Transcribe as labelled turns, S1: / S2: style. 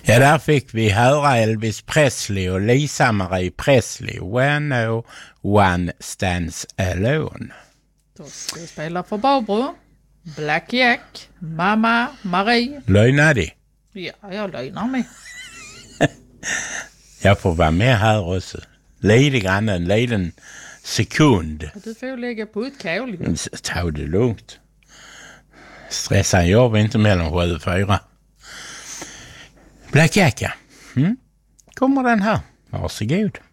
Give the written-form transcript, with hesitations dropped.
S1: Ja, där fick vi höra Elvis Presley och Lisa Marie Presley. When no one stands alone.
S2: Då ska vi spela för Barbro, Black Jack, Mamma Marie.
S1: Lögnar de?
S2: Ja, jag lögnar mig.
S1: Jag får vara med här också. Lite grann, en liten sekund.
S2: Du får lägga på ett kål.
S1: Ta det lugnt. Stressar gör vi inte mellan 7 och 4. Black Jack, ja. Kommer den här. Varsågod.